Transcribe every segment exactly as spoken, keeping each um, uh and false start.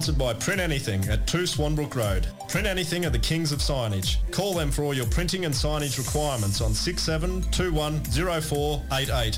Sponsored by Print Anything at two Swanbrook Road. Print Anything are the kings of signage. Call them for all your printing and signage requirements on six seven two one zero four eight eight.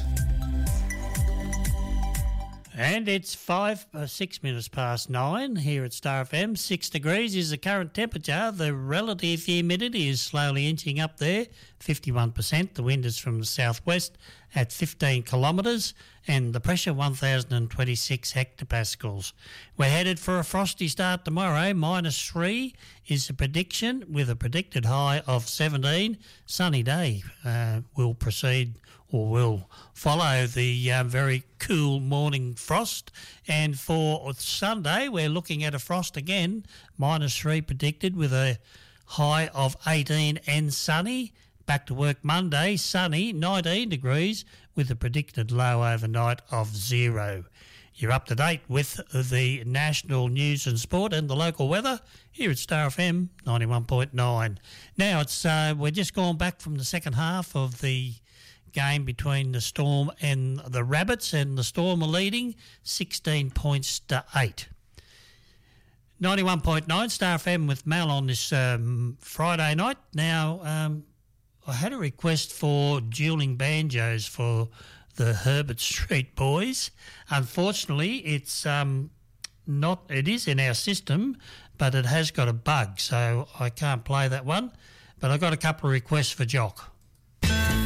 And it's five, uh, six minutes past nine here at Star F M. Six degrees is the current temperature. The relative humidity is slowly inching up there, fifty-one percent. The wind is from the southwest at fifteen kilometres, and the pressure one thousand twenty-six hectopascals. We're headed for a frosty start tomorrow. Minus three is the prediction, with a predicted high of seventeen. Sunny day uh, will proceed or will follow the uh, very cool morning frost. And for Sunday, we're looking at a frost again, minus three predicted, with a high of eighteen and sunny. Back to work Monday, sunny, nineteen degrees, with a predicted low overnight of zero. You're up to date with the national news and sport and the local weather here at Star F M ninety-one point nine. Now, it's uh, we're just gone back from the second half of the game between the Storm and the Rabbits, and the Storm are leading sixteen points to eight. ninety-one point nine Star F M with Mal on this um, Friday night. Now, um, I had a request for dueling banjos for the Herbert Street Boys. Unfortunately, it's um, not. It is in our system, but it has got a bug, so I can't play that one. But I got a couple of requests for Jock.